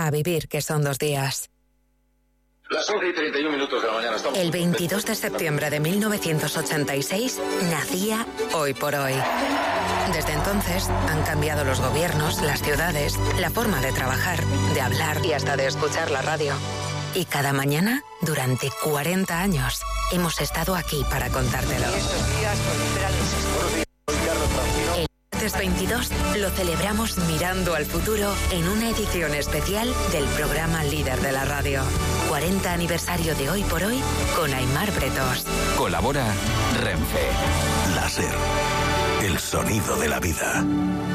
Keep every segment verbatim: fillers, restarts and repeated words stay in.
A vivir, que son dos días. Las once y treinta y un minutos de la mañana. Estamos... El veintidós de septiembre de mil novecientos ochenta y seis nacía Hoy por Hoy. Desde entonces han cambiado los gobiernos, las ciudades, la forma de trabajar, de hablar y hasta de escuchar la radio. Y cada mañana, durante cuarenta años, hemos estado aquí para contártelo. El martes veintidós lo celebramos mirando al futuro en una edición especial del programa líder de la radio. cuarenta aniversario de Hoy por Hoy con Aimar Bretos. Colabora Renfe. Láser. El sonido de la vida.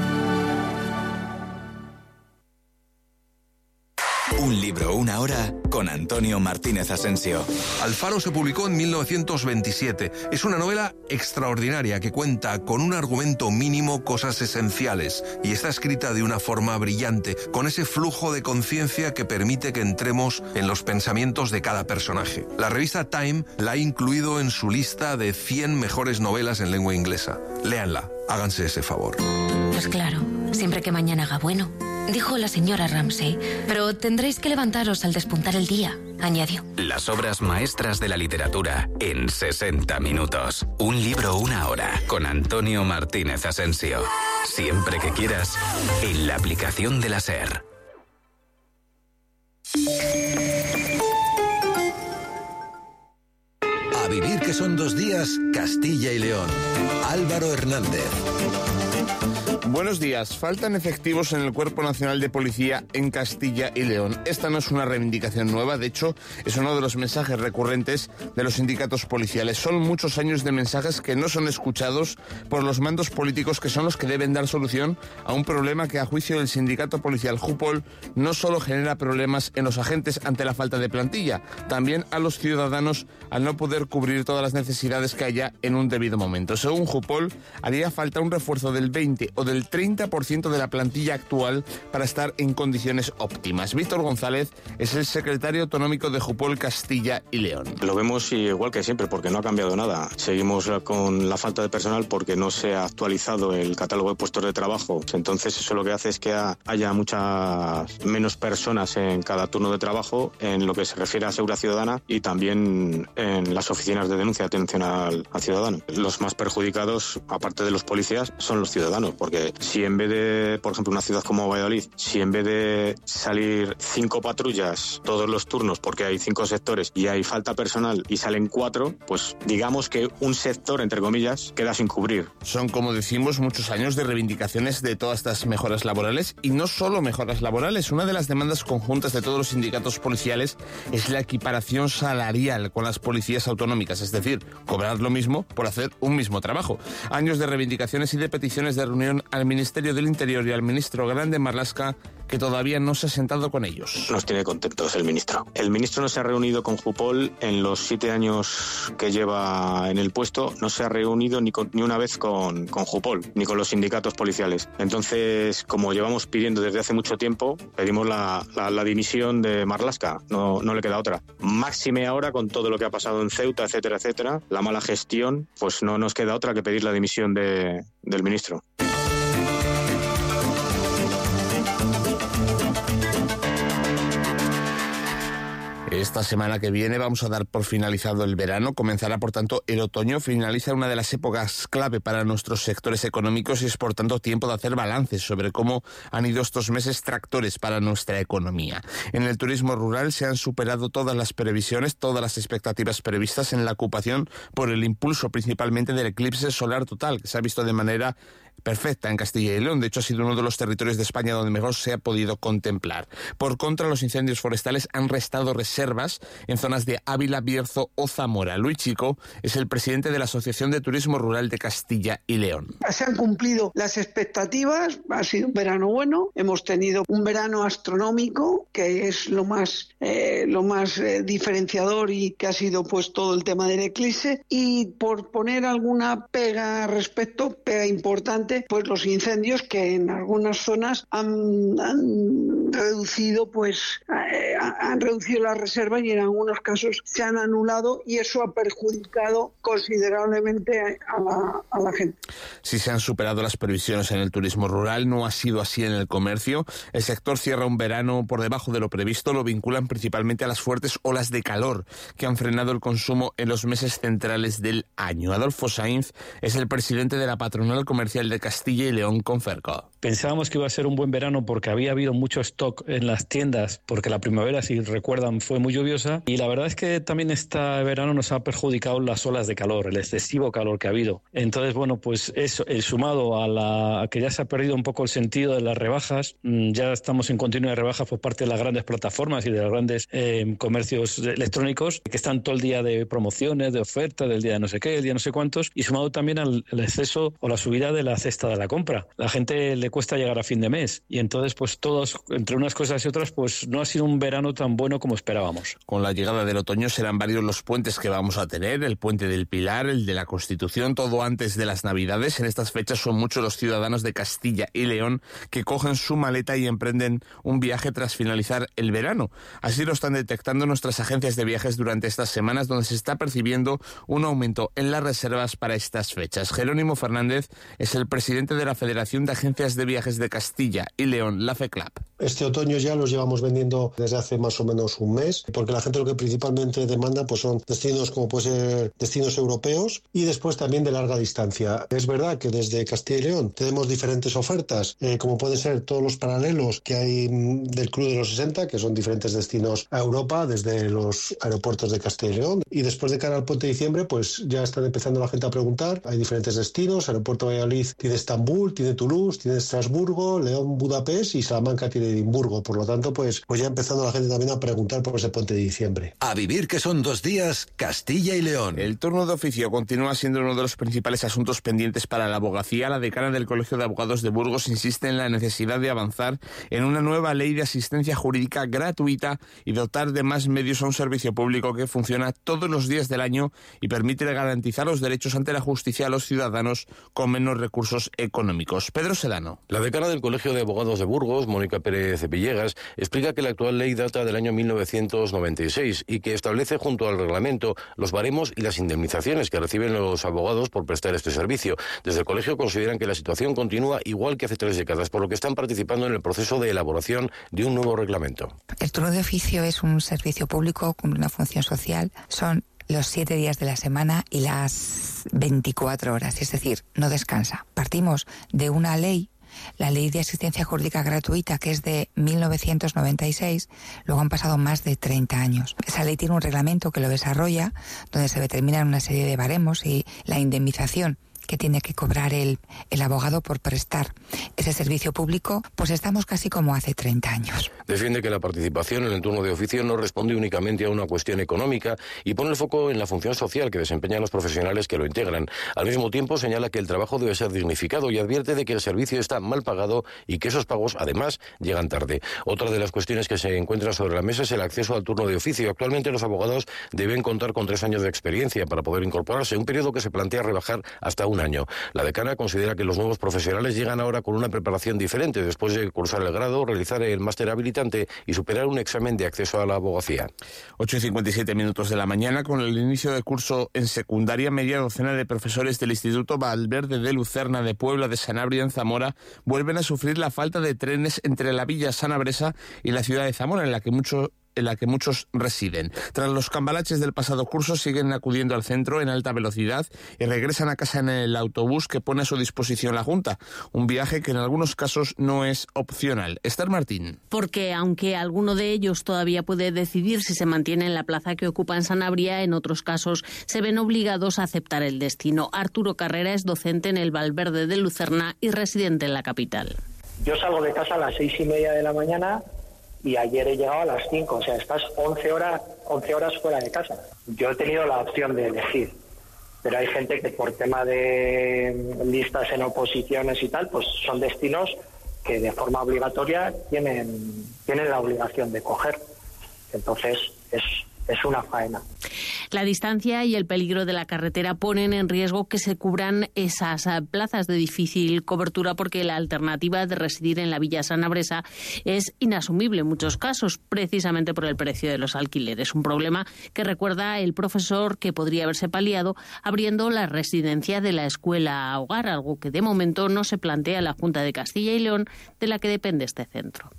Un libro, una hora, con Antonio Martínez Asensio. Alfaro se publicó en mil novecientos veintisiete. Es una novela extraordinaria que cuenta con un argumento mínimo cosas esenciales y está escrita de una forma brillante, con ese flujo de conciencia que permite que entremos en los pensamientos de cada personaje. La revista Time la ha incluido en su lista de cien mejores novelas en lengua inglesa. Léanla, háganse ese favor. Pues claro, siempre que mañana haga bueno, dijo la señora Ramsay, pero tendréis que levantaros al despuntar el día, añadió. Las obras maestras de la literatura en sesenta minutos. Un libro, una hora, con Antonio Martínez Asensio. Siempre que quieras, en la aplicación de la SER. A vivir, que son dos días, Castilla y León. Álvaro Hernández. Buenos días. Faltan efectivos en el Cuerpo Nacional de Policía en Castilla y León. Esta no es una reivindicación nueva, de hecho, es uno de los mensajes recurrentes de los sindicatos policiales. Son muchos años de mensajes que no son escuchados por los mandos políticos, que son los que deben dar solución a un problema que, a juicio del sindicato policial Jupol, no solo genera problemas en los agentes ante la falta de plantilla, también a los ciudadanos al no poder cubrir todas las necesidades que haya en un debido momento. Según Jupol, haría falta un refuerzo del veinte o del treinta por ciento de la plantilla actual para estar en condiciones óptimas. Víctor González es el secretario autonómico de Jupol Castilla y León. Lo vemos igual que siempre, porque no ha cambiado nada. Seguimos con la falta de personal porque no se ha actualizado el catálogo de puestos de trabajo. Entonces eso lo que hace es que haya muchas menos personas en cada turno de trabajo en lo que se refiere a seguridad ciudadana y también en las oficinas de denuncia de atención al, al ciudadano. Los más perjudicados, aparte de los policías, son los ciudadanos, porque si en vez de, por ejemplo, una ciudad como Valladolid, si en vez de salir cinco patrullas todos los turnos, porque hay cinco sectores y hay falta personal y salen cuatro, pues digamos que un sector, entre comillas, queda sin cubrir. Son, como decimos, muchos años de reivindicaciones de todas estas mejoras laborales, y no solo mejoras laborales. Una de las demandas conjuntas de todos los sindicatos policiales es la equiparación salarial con las policías autonómicas, es decir, cobrar lo mismo por hacer un mismo trabajo. Años de reivindicaciones y de peticiones de reunión al Ministerio del Interior y al ministro Grande Marlaska, que todavía no se ha sentado con ellos. Nos tiene contentos el ministro. El ministro no se ha reunido con Jupol en los siete años que lleva en el puesto, no se ha reunido ni, con, ni una vez con, con Jupol, ni con los sindicatos policiales. Entonces, como llevamos pidiendo desde hace mucho tiempo, pedimos la, la, la dimisión de Marlaska, no, no le queda otra. Máxime ahora, con todo lo que ha pasado en Ceuta, etcétera, etcétera, la mala gestión, pues no nos queda otra que pedir la dimisión de, del ministro. Esta semana que viene vamos a dar por finalizado el verano, comenzará por tanto el otoño, finaliza una de las épocas clave para nuestros sectores económicos y es por tanto tiempo de hacer balances sobre cómo han ido estos meses tractores para nuestra economía. En el turismo rural se han superado todas las previsiones, todas las expectativas previstas en la ocupación por el impulso principalmente del eclipse solar total, que se ha visto de manera perfecta en Castilla y León. De hecho, ha sido uno de los territorios de España donde mejor se ha podido contemplar. Por contra, los incendios forestales han restado reservas en zonas de Ávila, Bierzo o Zamora. Luis Chico es el presidente de la Asociación de Turismo Rural de Castilla y León. Se han cumplido las expectativas, ha sido un verano bueno, hemos tenido un verano astronómico, que es lo más, eh, lo más eh, diferenciador y que ha sido pues todo el tema del eclipse. Y por poner alguna pega al respecto, pega importante, pues los incendios que en algunas zonas han, han reducido, pues eh, han reducido la reserva y en algunos casos se han anulado, y eso ha perjudicado considerablemente a la, a la gente. Si se han superado las previsiones en el turismo rural, no ha sido así en el comercio. El sector cierra un verano por debajo de lo previsto. Lo vinculan principalmente a las fuertes olas de calor que han frenado el consumo en los meses centrales del año. Adolfo Sainz es el presidente de la Patronal Comercial de Castilla y León, Conferco. Pensábamos que iba a ser un buen verano porque había habido mucho stock en las tiendas, porque la primavera, si recuerdan, fue muy lluviosa, y la verdad es que también este verano nos ha perjudicado las olas de calor, el excesivo calor que ha habido. Entonces, bueno, pues eso, el sumado a, la, a que ya se ha perdido un poco el sentido de las rebajas, ya estamos en continua rebajas por parte de las grandes plataformas y de los grandes eh, comercios electrónicos, que están todo el día de promociones, de ofertas, del día de no sé qué, el día no sé cuántos, y sumado también al, al exceso o la subida de la cesta de la compra. La gente le cuesta llegar a fin de mes, y entonces pues todos, entre unas cosas y otras, pues no ha sido un verano tan bueno como esperábamos. Con la llegada del otoño serán varios los puentes que vamos a tener, el puente del Pilar, el de la Constitución, todo antes de las Navidades. En estas fechas son muchos los ciudadanos de Castilla y León que cogen su maleta y emprenden un viaje tras finalizar el verano. Así lo están detectando nuestras agencias de viajes durante estas semanas, donde se está percibiendo un aumento en las reservas para estas fechas. Jerónimo Fernández es el presidente de la Federación de Agencias de Viajes de Castilla y León, la FECLAP. Este otoño ya los llevamos vendiendo desde hace más o menos un mes, porque la gente lo que principalmente demanda pues son destinos como puede ser destinos europeos y después también de larga distancia. Es verdad que desde Castilla y León tenemos diferentes ofertas, eh, como pueden ser todos los paralelos que hay del Club de los sesenta, que son diferentes destinos a Europa desde los aeropuertos de Castilla y León. Y después de cara al puente de diciembre, pues ya están empezando la gente a preguntar. Hay diferentes destinos. Aeropuerto de Valladolid tiene Estambul, tiene Toulouse, tiene Estrasburgo, León, Budapest, y Salamanca tiene Edimburgo. Por lo tanto, pues, pues ya empezando la gente también a preguntar por ese puente de diciembre. A vivir que son dos días, Castilla y León. El turno de oficio continúa siendo uno de los principales asuntos pendientes para la abogacía. La decana del Colegio de Abogados de Burgos insiste en la necesidad de avanzar en una nueva ley de asistencia jurídica gratuita y dotar de más medios a un servicio público que funciona todos los días del año y permite garantizar los derechos ante la justicia a los ciudadanos con menos recursos económicos. Pedro Sedano. La decana del Colegio de Abogados de Burgos, Mónica Pérez Villegas, explica que la actual ley data del año mil novecientos noventa y seis y que establece junto al reglamento los baremos y las indemnizaciones que reciben los abogados por prestar este servicio. Desde el colegio consideran que la situación continúa igual que hace tres décadas, por lo que están participando en el proceso de elaboración de un nuevo reglamento. El turno de oficio es un servicio público con una función social. Son los siete días de la semana y las veinticuatro horas, es decir, no descansa. Partimos de una ley, la Ley de Asistencia Jurídica Gratuita, que es de mil novecientos noventa y seis, luego han pasado más de treinta años. Esa ley tiene un reglamento que lo desarrolla, donde se determinan una serie de baremos y la indemnización que tiene que cobrar el, el abogado por prestar ese servicio público, pues estamos casi como hace treinta años. Defiende que la participación en el turno de oficio no responde únicamente a una cuestión económica y pone el foco en la función social que desempeñan los profesionales que lo integran. Al mismo tiempo señala que el trabajo debe ser dignificado y advierte de que el servicio está mal pagado y que esos pagos, además, llegan tarde. Otra de las cuestiones que se encuentra sobre la mesa es el acceso al turno de oficio. Actualmente los abogados deben contar con tres años de experiencia para poder incorporarse, un periodo que se plantea rebajar hasta un año. La decana considera que los nuevos profesionales llegan ahora con una preparación diferente, después de cursar el grado, realizar el máster habilitante y superar un examen de acceso a la abogacía. ocho y cincuenta y siete minutos de la mañana, con el inicio de curso en secundaria, media docena de profesores del Instituto Valverde de Lucerna de Puebla de Sanabria en Zamora vuelven a sufrir la falta de trenes entre la villa sanabresa y la ciudad de Zamora, en la que muchos en la que muchos residen. Tras los cambalaches del pasado curso, siguen acudiendo al centro en alta velocidad y regresan a casa en el autobús que pone a su disposición la Junta. Un viaje que en algunos casos no es opcional. Esther Martín. Porque aunque alguno de ellos todavía puede decidir si se mantiene en la plaza que ocupa en Sanabria, en otros casos se ven obligados a aceptar el destino. Arturo Carrera es docente en el Valverde de Lucerna y residente en la capital. Yo salgo de casa a las seis y media de la mañana y ayer he llegado a las cinco, o sea, estás once horas, once horas fuera de casa. Yo he tenido la opción de elegir, pero hay gente que por tema de listas en oposiciones y tal, pues son destinos que de forma obligatoria tienen, tienen la obligación de coger. Entonces, es, es una faena. La distancia y el peligro de la carretera ponen en riesgo que se cubran esas plazas de difícil cobertura, porque la alternativa de residir en la Villa Sanabria es inasumible en muchos casos, precisamente por el precio de los alquileres. Un problema que recuerda el profesor que podría haberse paliado abriendo la residencia de la escuela hogar, algo que de momento no se plantea la Junta de Castilla y León, de la que depende este centro.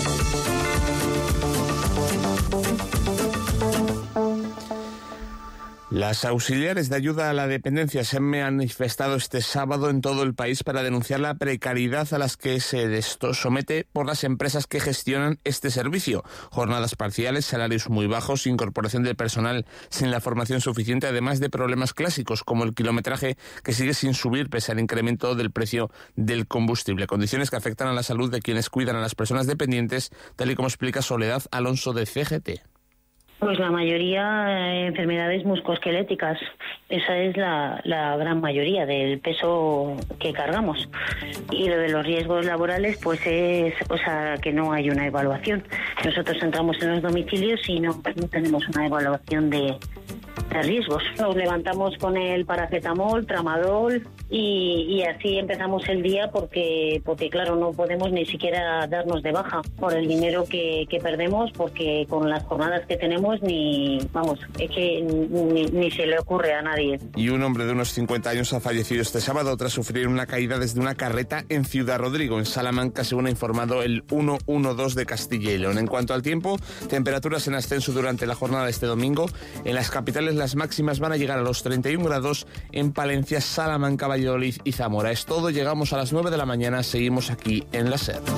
Las auxiliares de ayuda a la dependencia se han manifestado este sábado en todo el país para denunciar la precariedad a las que se somete por las empresas que gestionan este servicio. Jornadas parciales, salarios muy bajos, incorporación del personal sin la formación suficiente, además de problemas clásicos como el kilometraje que sigue sin subir pese al incremento del precio del combustible. Condiciones que afectan a la salud de quienes cuidan a las personas dependientes, tal y como explica Soledad Alonso de C G T. Pues la mayoría eh, enfermedades musculoesqueléticas. Esa es la, la gran mayoría del peso que cargamos. Y lo de los riesgos laborales, pues es, o sea, que no hay una evaluación. Nosotros entramos en los domicilios y no, no tenemos una evaluación de, de riesgos. Nos levantamos con el paracetamol, tramadol y, y así empezamos el día porque, porque claro, no podemos ni siquiera darnos de baja por el dinero que, que perdemos, porque con las jornadas que tenemos ni, vamos, es que ni, ni se le ocurre a nadie. Y un hombre de unos cincuenta años ha fallecido este sábado tras sufrir una caída desde una carreta en Ciudad Rodrigo, en Salamanca, según ha informado el ciento doce de Castilla y León. En cuanto al tiempo, temperaturas en ascenso durante la jornada de este domingo. En las capitales las máximas van a llegar a los treinta y un grados en Palencia, Salamanca, Valladolid y Zamora. Es todo, llegamos a las nueve de la mañana, seguimos aquí en la SER.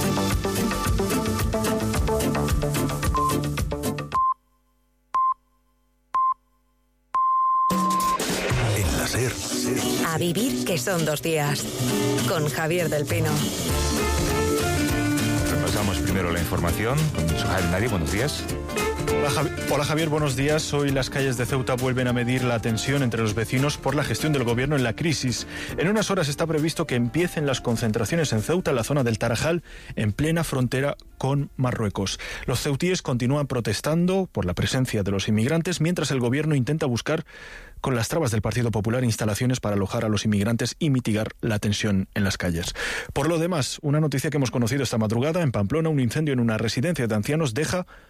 A vivir, que son dos días. Con Javier del Pino. Repasamos primero la información con Javier Nadie. Buenos días. Hola, Javi- Hola Javier, buenos días. Hoy las calles de Ceuta vuelven a medir la tensión entre los vecinos por la gestión del gobierno en la crisis. En unas horas está previsto que empiecen las concentraciones en Ceuta, en la zona del Tarajal, en plena frontera con Marruecos. Los ceutíes continúan protestando por la presencia de los inmigrantes, mientras el gobierno intenta buscar, con las trabas del Partido Popular, instalaciones para alojar a los inmigrantes y mitigar la tensión en las calles. Por lo demás, una noticia que hemos conocido esta madrugada: en Pamplona, un incendio en una residencia de ancianos deja